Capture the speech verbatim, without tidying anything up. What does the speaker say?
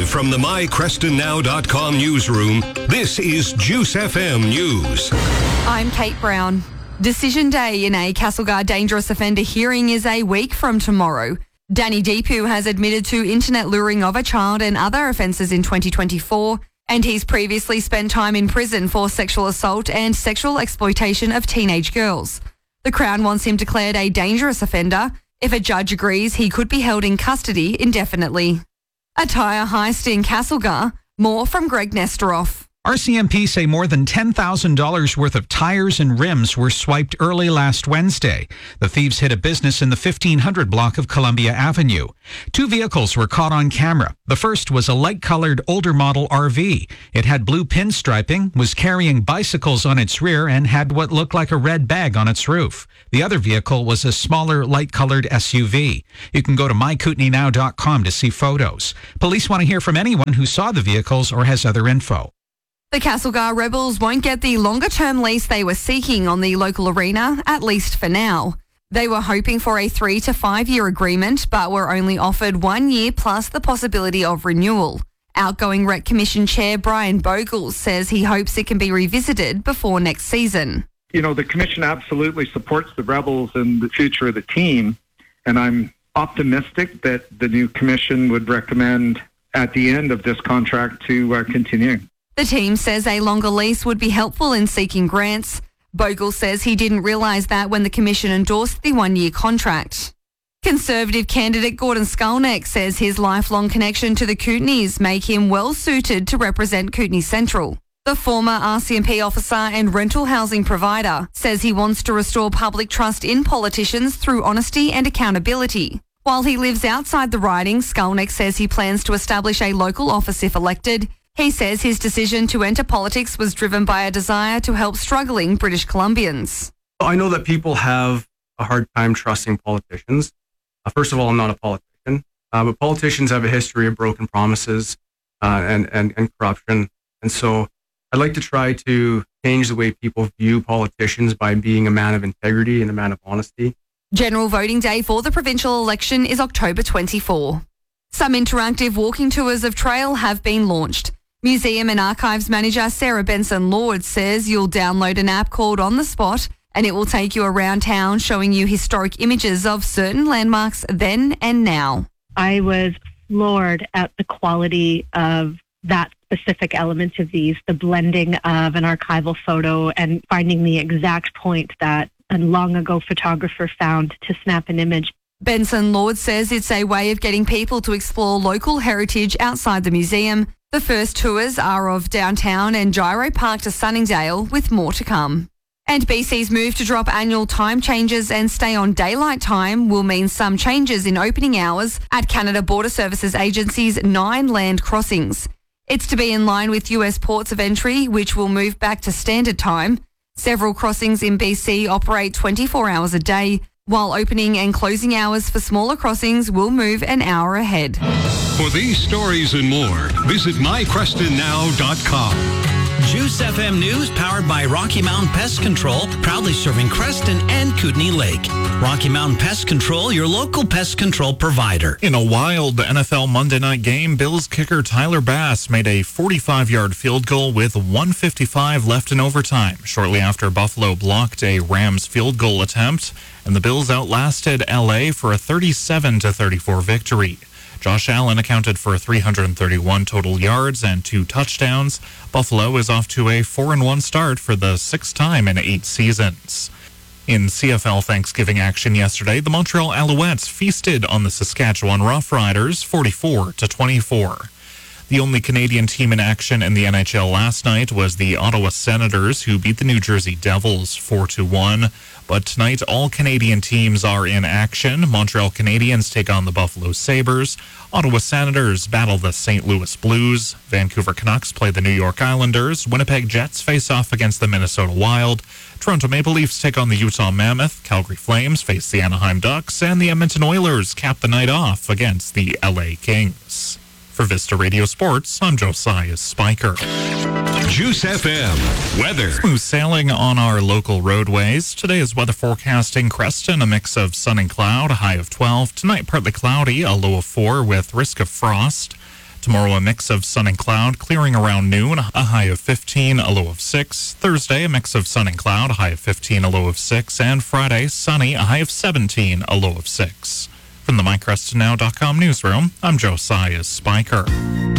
Live from the my creston now dot com newsroom, this is Juice F M News. I'm Kate Brown. Decision day in a Castlegar dangerous offender hearing is a week from tomorrow. Danny Deepu has admitted to internet luring of a child and other offences in twenty twenty-four, and he's previously spent time in prison for sexual assault and sexual exploitation of teenage girls. The Crown wants him declared a dangerous offender. If a judge agrees, he could be held in custody indefinitely. A tyre heist in Castlegar. More from Greg Nestoroff. R C M P say more than ten thousand dollars worth of tires and rims were swiped early last Wednesday. The thieves hit a business in the fifteen hundred block of Columbia Avenue. Two vehicles were caught on camera. The first was a light-colored older model R V. It had blue pinstriping, was carrying bicycles on its rear, and had what looked like a red bag on its roof. The other vehicle was a smaller, light-colored S U V. You can go to my kootenai now dot com to see photos. Police want to hear from anyone who saw the vehicles or has other info. The Castlegar Rebels won't get the longer-term lease they were seeking on the local arena, at least for now. They were hoping for a three to five-year agreement, but were only offered one year plus the possibility of renewal. Outgoing Rec Commission Chair Brian Bogle says he hopes it can be revisited before next season. You know, the Commission absolutely supports the Rebels and the future of the team, and I'm optimistic that the new Commission would recommend at the end of this contract to uh, continue. The team says a longer lease would be helpful in seeking grants. Bogle says he didn't realise that when the Commission endorsed the one-year contract. Conservative candidate Gordon Skulnick says his lifelong connection to the Kootenays make him well suited to represent Kootenay Central. The former R C M P officer and rental housing provider says he wants to restore public trust in politicians through honesty and accountability. While he lives outside the riding, Skulnick says he plans to establish a local office if elected. He says his decision to enter politics was driven by a desire to help struggling British Columbians. I know that people have a hard time trusting politicians. Uh, first of all, I'm not a politician, uh, but politicians have a history of broken promises uh, and, and, and corruption. And so I'd like to try to change the way people view politicians by being a man of integrity and a man of honesty. General voting day for the provincial election is October twenty-fourth. Some interactive walking tours of Trail have been launched. Museum and Archives Manager Sarah Benson-Lord says you'll download an app called On the Spot and it will take you around town showing you historic images of certain landmarks then and now. I was floored at the quality of that specific element of these, the blending of an archival photo and finding the exact point that a long ago photographer found to snap an image. Benson-Lord says it's a way of getting people to explore local heritage outside the museum. The first tours are of downtown and Gyro Park to Sunningdale, with more to come. And B C's move to drop annual time changes and stay on daylight time will mean some changes in opening hours at Canada Border Services Agency's nine land crossings. It's to be in line with U S ports of entry, which will move back to standard time. Several crossings in B C operate twenty-four hours a day, while opening and closing hours for smaller crossings will move an hour ahead. For these stories and more, visit my creston now dot com. Juice F M News powered by Rocky Mountain Pest Control, proudly serving Creston and Kootenay Lake. Rocky Mountain Pest Control, your local pest control provider. In a wild N F L Monday night game, Bills kicker Tyler Bass made a forty-five-yard field goal with one fifty-five left in overtime, shortly after Buffalo blocked a Rams field goal attempt, and the Bills outlasted L A for a thirty-seven to thirty-four victory. Josh Allen accounted for three hundred thirty-one total yards and two touchdowns. Buffalo is off to a four and one start for the sixth time in eight seasons. In C F L Thanksgiving action yesterday, the Montreal Alouettes feasted on the Saskatchewan Roughriders forty-four to twenty-four. The only Canadian team in action in the N H L last night was the Ottawa Senators, who beat the New Jersey Devils four to one. But tonight, all Canadian teams are in action. Montreal Canadiens take on the Buffalo Sabres. Ottawa Senators battle the Saint Louis Blues. Vancouver Canucks play the New York Islanders. Winnipeg Jets face off against the Minnesota Wild. Toronto Maple Leafs take on the Utah Mammoth. Calgary Flames face the Anaheim Ducks. And the Edmonton Oilers cap the night off against the L A Kings. For Vista Radio Sports, I'm Josiah Spiker. Juice F M weather. Smooth sailing on our local roadways. Today is weather forecasting Creston, a mix of sun and cloud, a high of twelve. Tonight, partly cloudy, a low of four with risk of frost. Tomorrow, a mix of sun and cloud, clearing around noon, a high of fifteen, a low of six. Thursday, a mix of sun and cloud, a high of fifteen, a low of six. And Friday, sunny, a high of seventeen, a low of six. From the my creston now dot com newsroom, I'm Josiah Spiker.